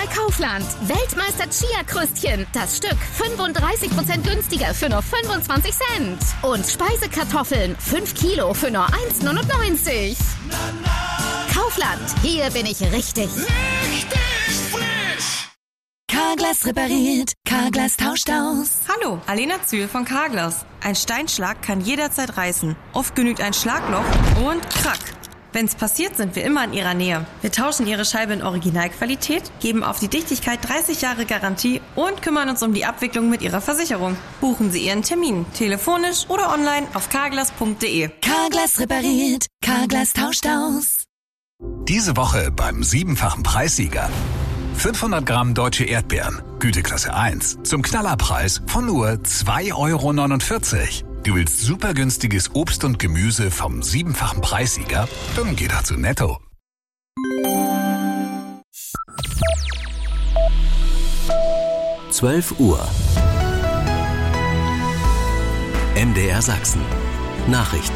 bei Kaufland. Weltmeister Chia-Kröstchen. Das Stück 35% günstiger für nur 25 Cent. Und Speisekartoffeln 5 Kilo für nur 1,99. Kaufland, hier bin ich richtig. Richtig frisch! Carglass repariert, Carglass tauscht aus. Hallo, Alena Zühl von Carglass. Ein Steinschlag kann jederzeit reißen. Oft genügt ein Schlagloch und krack. Wenn's passiert, sind wir immer in Ihrer Nähe. Wir tauschen Ihre Scheibe in Originalqualität, geben auf die Dichtigkeit 30 Jahre Garantie und kümmern uns um die Abwicklung mit Ihrer Versicherung. Buchen Sie Ihren Termin, telefonisch oder online auf carglass.de. Carglass repariert, Carglass tauscht aus. Diese Woche beim 7-fachen Preissieger. 500 Gramm deutsche Erdbeeren, Güteklasse 1, zum Knallerpreis von nur 2,49 €. Du willst super günstiges Obst und Gemüse vom 7-fachen Preissieger? Dann geh doch zu Netto. Uhr. MDR Sachsen. Nachrichten.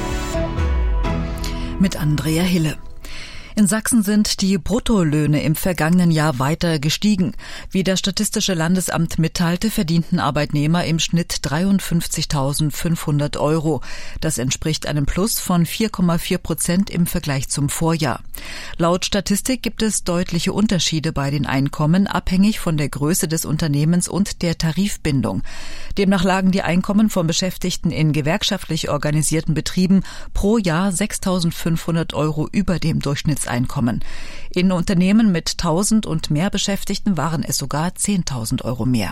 Mit Andrea Hille. In Sachsen sind die Bruttolöhne im vergangenen Jahr weiter gestiegen. Wie das Statistische Landesamt mitteilte, verdienten Arbeitnehmer im Schnitt 53.500 €. Das entspricht einem Plus von 4,4% im Vergleich zum Vorjahr. Laut Statistik gibt es deutliche Unterschiede bei den Einkommen, abhängig von der Größe des Unternehmens und der Tarifbindung. Demnach lagen die Einkommen von Beschäftigten in gewerkschaftlich organisierten Betrieben pro Jahr 6.500 € über dem Durchschnittseinkommen. In Unternehmen mit 1.000 und mehr Beschäftigten waren es sogar 10.000 € mehr.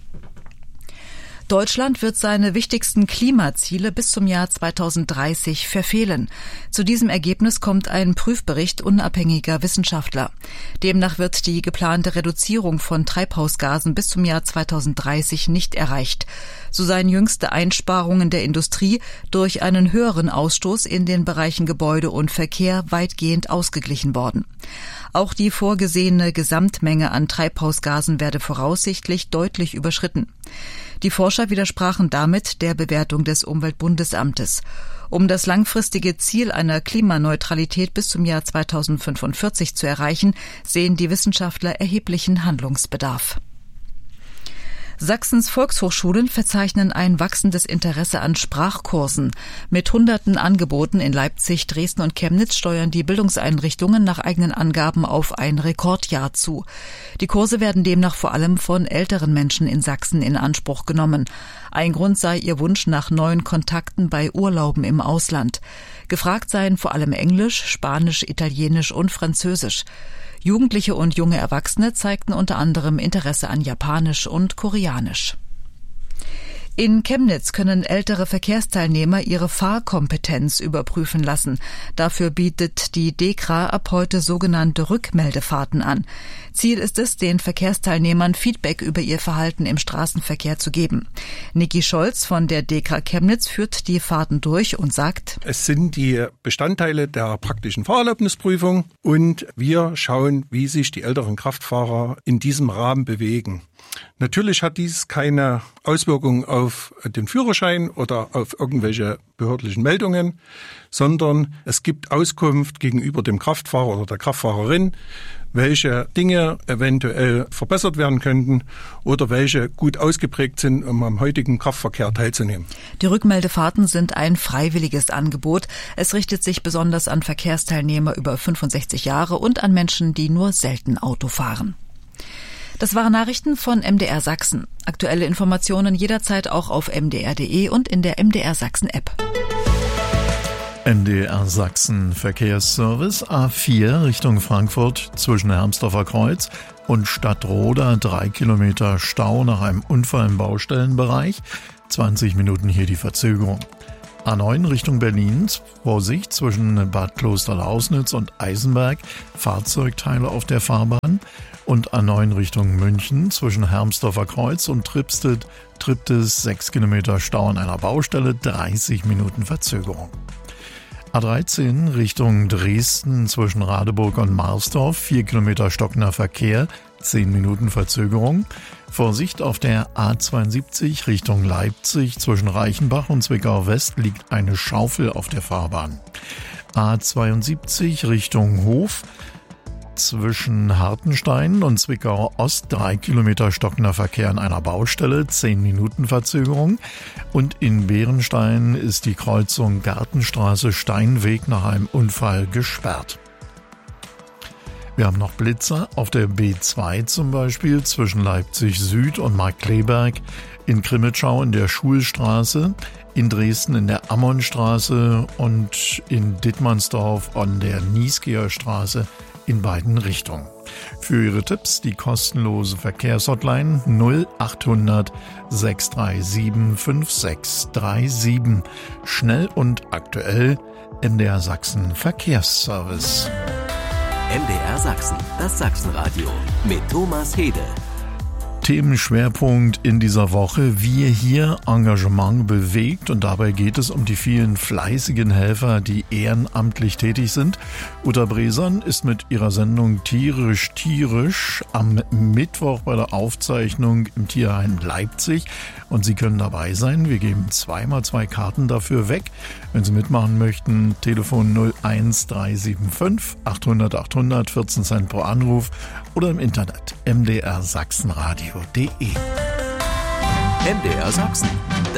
Deutschland wird seine wichtigsten Klimaziele bis zum Jahr 2030 verfehlen. Zu diesem Ergebnis kommt ein Prüfbericht unabhängiger Wissenschaftler. Demnach wird die geplante Reduzierung von Treibhausgasen bis zum Jahr 2030 nicht erreicht. So seien jüngste Einsparungen der Industrie durch einen höheren Ausstoß in den Bereichen Gebäude und Verkehr weitgehend ausgeglichen worden. Auch die vorgesehene Gesamtmenge an Treibhausgasen werde voraussichtlich deutlich überschritten. Die Forscher widersprachen damit der Bewertung des Umweltbundesamtes. Um das langfristige Ziel einer Klimaneutralität bis zum Jahr 2045 zu erreichen, sehen die Wissenschaftler erheblichen Handlungsbedarf. Sachsens Volkshochschulen verzeichnen ein wachsendes Interesse an Sprachkursen. Mit hunderten Angeboten in Leipzig, Dresden und Chemnitz steuern die Bildungseinrichtungen nach eigenen Angaben auf ein Rekordjahr zu. Die Kurse werden demnach vor allem von älteren Menschen in Sachsen in Anspruch genommen. Ein Grund sei ihr Wunsch nach neuen Kontakten bei Urlauben im Ausland. Gefragt seien vor allem Englisch, Spanisch, Italienisch und Französisch. Jugendliche und junge Erwachsene zeigten unter anderem Interesse an Japanisch und Koreanisch. In Chemnitz können ältere Verkehrsteilnehmer ihre Fahrkompetenz überprüfen lassen. Dafür bietet die DEKRA ab heute sogenannte Rückmeldefahrten an. Ziel ist es, den Verkehrsteilnehmern Feedback über ihr Verhalten im Straßenverkehr zu geben. Niki Scholz von der DEKRA Chemnitz führt die Fahrten durch und sagt: Es sind die Bestandteile der praktischen Fahrerlaubnisprüfung und wir schauen, wie sich die älteren Kraftfahrer in diesem Rahmen bewegen. Natürlich hat dies keine Auswirkung auf den Führerschein oder auf irgendwelche behördlichen Meldungen, sondern es gibt Auskunft gegenüber dem Kraftfahrer oder der Kraftfahrerin, welche Dinge eventuell verbessert werden könnten oder welche gut ausgeprägt sind, um am heutigen Kraftverkehr teilzunehmen. Die Rückmeldefahrten sind ein freiwilliges Angebot. Es richtet sich besonders an Verkehrsteilnehmer über 65 Jahre und an Menschen, die nur selten Auto fahren. Das waren Nachrichten von MDR Sachsen. Aktuelle Informationen jederzeit auch auf mdr.de und in der MDR Sachsen App. MDR Sachsen Verkehrsservice A4 Richtung Frankfurt zwischen Hermsdorfer Kreuz und Stadtroda 3 Kilometer Stau nach einem Unfall im Baustellenbereich. 20 Minuten hier die Verzögerung. A9 Richtung Berlin, Vorsicht zwischen Bad Klosterlausnitz und Eisenberg, Fahrzeugteile auf der Fahrbahn. Und A9 Richtung München zwischen Hermsdorfer Kreuz und Triptis 6 Kilometer Stau an einer Baustelle, 30 Minuten Verzögerung. A13 Richtung Dresden zwischen Radeburg und Marsdorf, 4 Kilometer stockender Verkehr, 10 Minuten Verzögerung. Vorsicht auf der A72 Richtung Leipzig zwischen Reichenbach und Zwickau West liegt eine Schaufel auf der Fahrbahn. A72 Richtung Hof zwischen Hartenstein und Zwickau Ost 3 Kilometer stockender Verkehr an einer Baustelle, 10 Minuten Verzögerung. Und in Bärenstein ist die Kreuzung Gartenstraße-Steinweg nach einem Unfall gesperrt. Wir haben noch Blitzer auf der B2 zum Beispiel zwischen Leipzig Süd und Markkleeberg, in Crimmitschau in der Schulstraße, in Dresden in der Ammonstraße und in Dittmannsdorf an der Nieskeer Straße in beiden Richtungen. Für Ihre Tipps die kostenlose Verkehrshotline 0800 637 5637. Schnell und aktuell MDR Sachsen Verkehrsservice. MDR Sachsen, das Sachsenradio mit Thomas Hede. Themenschwerpunkt in dieser Woche: Wir hier Engagement bewegt, und dabei geht es um die vielen fleißigen Helfer, die ehrenamtlich tätig sind. Uta Bresern ist mit ihrer Sendung Tierisch am Mittwoch bei der Aufzeichnung im Tierheim Leipzig und Sie können dabei sein. Wir geben 2x2 Karten dafür weg. Wenn Sie mitmachen möchten, Telefon 01375 800 800, 14 Cent pro Anruf oder im Internet mdrsachsenradio.de. MDR Sachsen.